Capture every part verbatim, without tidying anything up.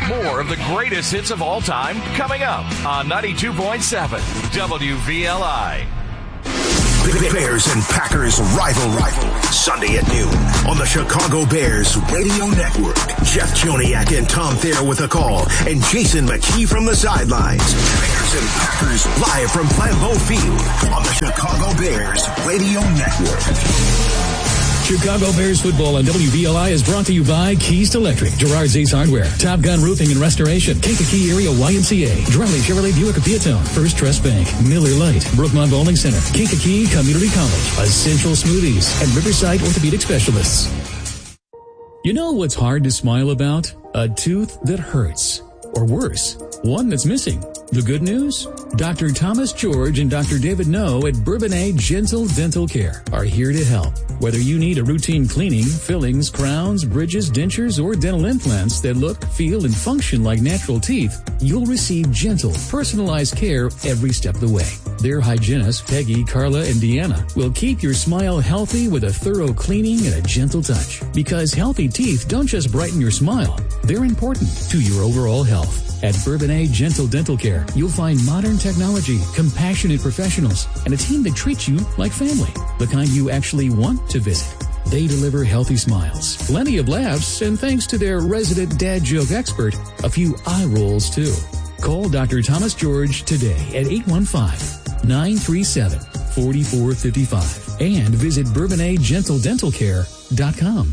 More of the greatest hits of all time coming up on ninety-two point seven W V L I. Bears and Packers rival rival Sunday at noon on the Chicago Bears Radio Network. Jeff Joniak and Tom Thayer with a call and Jason McKee from the sidelines. Bears and Packers live from Lambeau Field on the Chicago Bears Radio Network. Chicago Bears football on W V L I is brought to you by Keys Electric, Gerard's Ace Hardware, Top Gun Roofing and Restoration, Kankakee Area Y M C A, Drelly Chevrolet Buick Peatone, First Trust Bank, Miller Lite, Brookmont Bowling Center, Kankakee Community College, Essential Smoothies, and Riverside Orthopedic Specialists. You know what's hard to smile about? A tooth that hurts. Or worse, one that's missing. The good news? Doctor Thomas George and Doctor David No at Bourbonnais Gentle Dental Care are here to help. Whether you need a routine cleaning, fillings, crowns, bridges, dentures, or dental implants that look, feel, and function like natural teeth, you'll receive gentle, personalized care every step of the way. Their hygienists, Peggy, Carla, and Deanna, will keep your smile healthy with a thorough cleaning and a gentle touch. Because healthy teeth don't just brighten your smile, they're important to your overall health. At Bourbonnais Gentle Dental Care, you'll find modern technology, compassionate professionals, and a team that treats you like family, the kind you actually want to visit. They deliver healthy smiles, plenty of laughs, and thanks to their resident dad joke expert, a few eye rolls too. Call Doctor Thomas George today at eight one five, nine three seven, four four five five and visit Bourbonnais Gentle Dental Care dot com.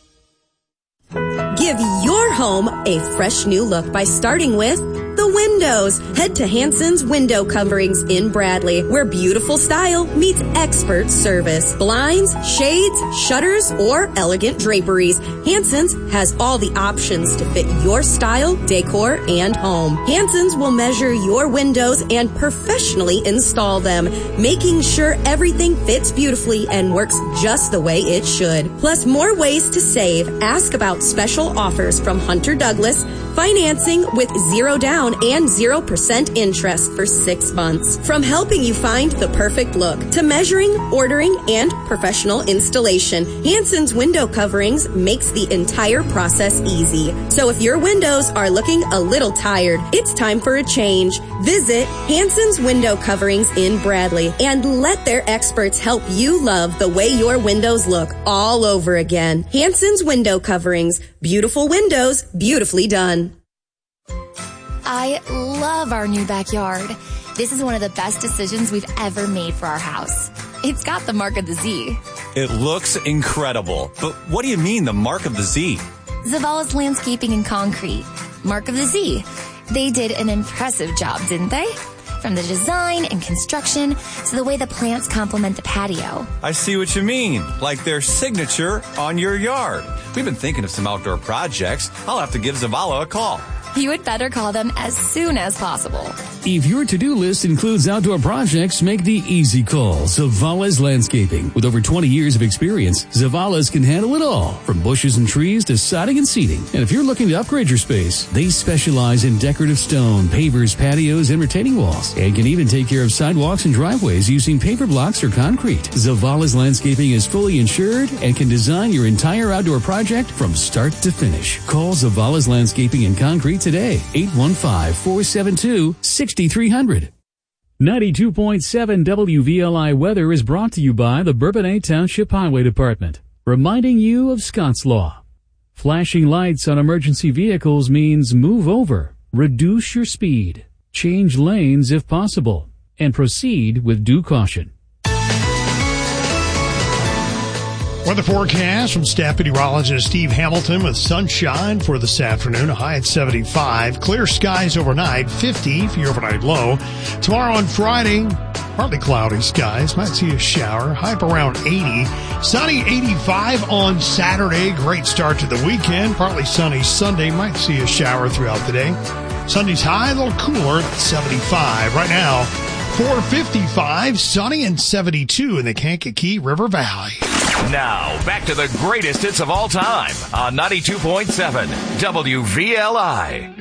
Give your home a fresh new look by starting with the windows. Head to Hanson's Window Coverings in Bradley, where beautiful style meets expert service. Blinds, shades, shutters, or elegant draperies. Hanson's has all the options to fit your style, decor, and home. Hanson's will measure your windows and professionally install them, making sure everything fits beautifully and works just the way it should. Plus, more ways to save. Ask about special offers from Hunter Douglas, financing with zero down and zero percent interest for six months. From helping you find the perfect look to measuring, ordering, and professional installation, Hanson's Window Coverings makes the entire process easy. So if your windows are looking a little tired, it's time for a change. Visit Hanson's Window Coverings in Bradley and let their experts help you love the way your windows look all over again. Hanson's Window Coverings. Beautiful windows, beautifully done. I love our new backyard. This is one of the best decisions we've ever made for our house. It's got the mark of the Z. It looks incredible. But what do you mean, the mark of the Z? Zavala's Landscaping and Concrete. Mark of the Z. They did an impressive job, didn't they? From the design and construction to the way the plants complement the patio. I see what you mean. Like their signature on your yard. We've been thinking of some outdoor projects. I'll have to give Zavala a call. You would better call them as soon as possible. If your to-do list includes outdoor projects, make the easy call. Zavala's Landscaping. With over twenty years of experience, Zavala's can handle it all, from bushes and trees to siding and seating. And if you're looking to upgrade your space, they specialize in decorative stone, pavers, patios, and retaining walls, and can even take care of sidewalks and driveways using paper blocks or concrete. Zavala's Landscaping is fully insured and can design your entire outdoor project from start to finish. Call Zavala's Landscaping and Concrete today, eight one five, four seven two, six three zero zero. ninety-two point seven W V L I weather is brought to you by the Bourbonnais Township Highway Department, reminding you of Scott's Law. Flashing lights on emergency vehicles means move over, reduce your speed, change lanes if possible, and proceed with due caution. Weather forecast from staff meteorologist Steve Hamilton with sunshine for this afternoon, a high at seventy-five. Clear skies overnight, fifty for your overnight low. Tomorrow on Friday, partly cloudy skies. Might see a shower. High up around eighty. Sunny, eighty-five on Saturday. Great start to the weekend. Partly sunny Sunday. Might see a shower throughout the day. Sunday's high, a little cooler at seventy-five. Right now, four fifty-five, sunny and seventy-two in the Kankakee River Valley. Now, back to the greatest hits of all time on ninety-two point seven W V L I.